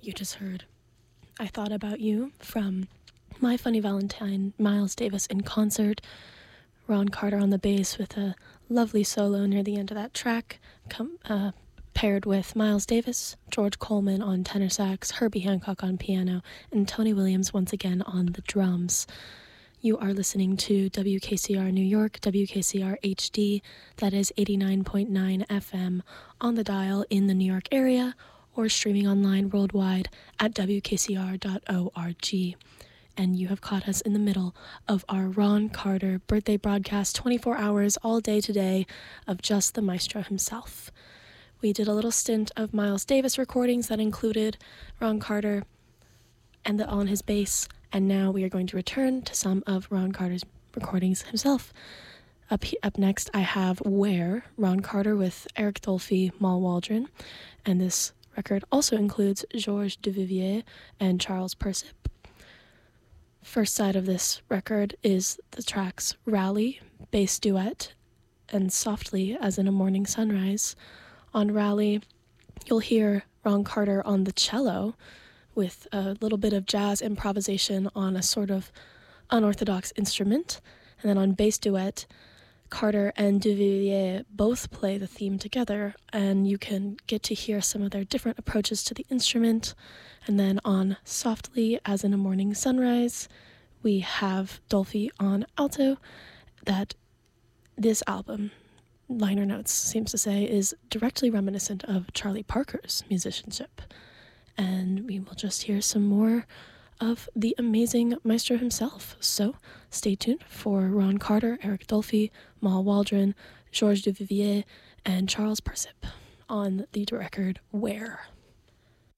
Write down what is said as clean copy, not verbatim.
You just heard I Thought About You from My Funny Valentine, Miles Davis in concert, Ron Carter on the bass with a lovely solo near the end of that track, paired with Miles Davis, George Coleman on tenor sax, Herbie Hancock on piano, and Tony Williams once again on the drums. You are listening to WKCR New York, WKCR HD, that is 89.9 FM on the dial in the New York area, or streaming online worldwide at wkcr.org. And you have caught us in the middle of our Ron Carter birthday broadcast, 24 hours all day today of just the maestro himself. We did a little stint of Miles Davis recordings that included Ron Carter and on his bass, and now we are going to return to some of Ron Carter's recordings himself. Up next, I have Where, Ron Carter with Eric Dolphy, Mal Waldron, and this record also includes Georges Duvivier and Charles Persip. First side of this record is the tracks Rally, Bass Duet, and Softly as in a Morning Sunrise. On Rally, you'll hear Ron Carter on the cello with a little bit of jazz improvisation on a sort of unorthodox instrument. And then on Bass Duet, Carter and Duvivier both play the theme together, and you can get to hear some of their different approaches to the instrument. And then on Softly as in a Morning Sunrise, we have Dolphy on alto. That this album, liner notes seems to say, is directly reminiscent of Charlie Parker's musicianship. And we will just hear some more of the amazing maestro himself. So stay tuned for Ron Carter, Eric Dolphy, Mal Waldron, Georges Duvivier, and Charles Persip on the record Where.